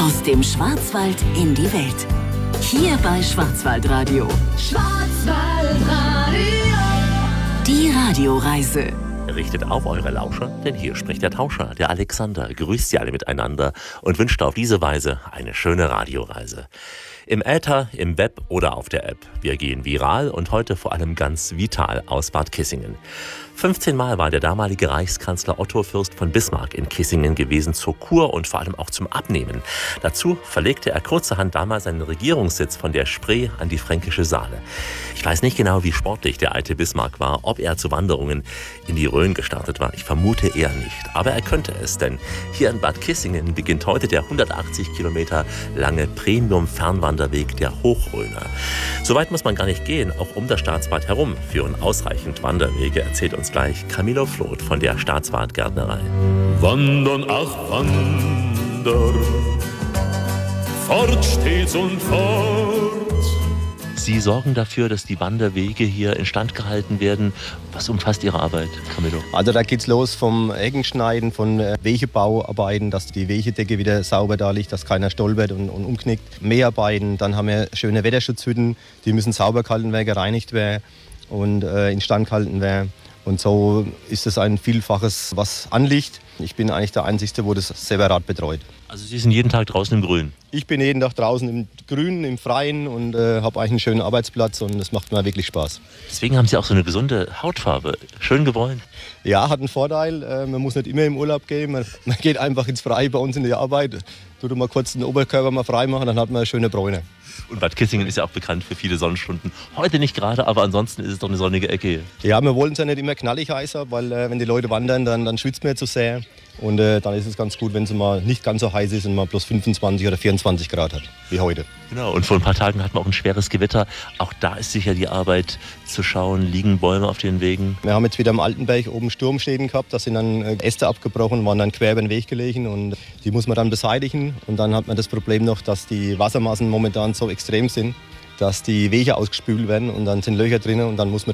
Aus dem Schwarzwald in die Welt. Hier bei Schwarzwaldradio. Schwarzwaldradio. Die Radioreise. Richtet auf eure Lauscher, denn hier spricht der Tauscher, der Alexander, grüßt sie alle miteinander und wünscht auf diese Weise eine schöne Radioreise. Im Äther, im Web oder auf der App. Wir gehen viral und heute vor allem ganz vital aus Bad Kissingen. 15 Mal war der damalige Reichskanzler Otto Fürst von Bismarck in Kissingen gewesen zur Kur und vor allem auch zum Abnehmen. Dazu verlegte er kurzerhand damals seinen Regierungssitz von der Spree an die Fränkische Saale. Ich weiß nicht genau, wie sportlich der alte Bismarck war, ob er zu Wanderungen in die Rhön gestartet war. Ich vermute eher nicht. Aber er könnte es, denn hier in Bad Kissingen beginnt heute der 180 Kilometer lange Premium-Fernwanderweg der Hochrhöner. So weit muss man gar nicht gehen, auch um das Staatsbad herum führen ausreichend Wanderwege, erzählt uns gleich Camillo Floth von der Staatsbadgärtnerei. Wandern, ach wandern, fort stets und fort. Sie sorgen dafür, dass die Wanderwege hier instand gehalten werden. Was umfasst Ihre Arbeit, Camillo? Also da geht's los vom Heckenschneiden, von Wegebauarbeiten, dass die Wegedecke wieder sauber da liegt, dass keiner stolpert und umknickt. Mäharbeiten, dann haben wir schöne Wetterschutzhütten, die müssen sauber gehalten werden, gereinigt werden und instand gehalten werden. Und so ist es ein Vielfaches, was anliegt. Ich bin eigentlich der Einzige, der das separat betreut. Also Sie sind jeden Tag draußen im Grün? Ich bin jeden Tag draußen im Grünen, im Freien und habe eigentlich einen schönen Arbeitsplatz und es macht mir wirklich Spaß. Deswegen haben Sie auch so eine gesunde Hautfarbe. Schön gebräunt. Ja, hat einen Vorteil. Man muss nicht immer im Urlaub gehen. Man geht einfach ins Freie bei uns in die Arbeit. Tut mal kurz den Oberkörper mal frei machen, dann hat man eine schöne Bräune. Und Bad Kissingen ist ja auch bekannt für viele Sonnenstunden. Heute nicht gerade, aber ansonsten ist es doch eine sonnige Ecke hier. Ja, wir wollen es ja nicht immer knallig heiß haben, weil wenn die Leute wandern, dann schwitzt man zu sehr. Und dann ist es ganz gut, wenn es mal nicht ganz so heiß ist und mal plus 25 oder 24 Grad hat, wie heute. Genau, und vor ein paar Tagen hatten wir auch ein schweres Gewitter. Auch da ist sicher die Arbeit zu schauen, liegen Bäume auf den Wegen. Wir haben jetzt wieder am Altenberg oben Sturmschäden gehabt. Da sind dann Äste abgebrochen, waren dann quer über den Weg gelegen und die muss man dann beseitigen. Und dann hat man das Problem noch, dass die Wassermassen momentan so extrem sind, dass die Wege ausgespült werden und dann sind Löcher drin und dann muss man